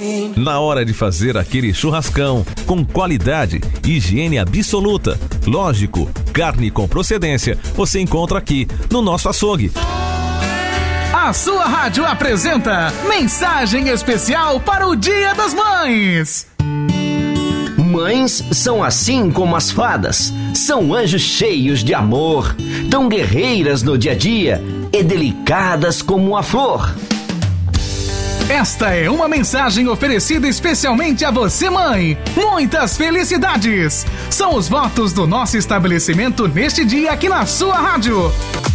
Na hora de fazer aquele churrascão, com qualidade, higiene absoluta, lógico, carne com procedência, você encontra aqui no nosso açougue. A sua rádio apresenta mensagem especial para o Dia das Mães. Mães são assim como as fadas, são anjos cheios de amor, tão guerreiras no dia a dia e delicadas como a flor. Esta é uma mensagem oferecida especialmente a você, mãe. Muitas felicidades! São os votos do nosso estabelecimento neste dia aqui na sua rádio.